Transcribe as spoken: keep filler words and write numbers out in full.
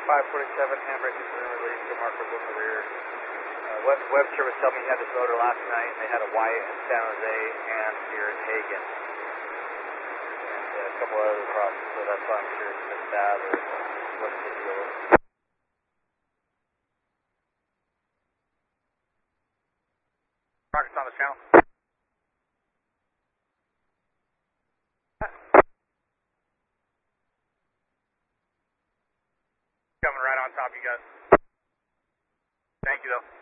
five forty-seven, handbrake has been released to markers in the rear. Uh, Web, Webster was telling me he had this motor last night, and they had a Wyatt in San Jose and here in Hagen. And uh, a couple other problems, so that's why I'm curious if it's that or what's the deal with it. Rockets on the channel. Coming right on top of you guys. Thank you though.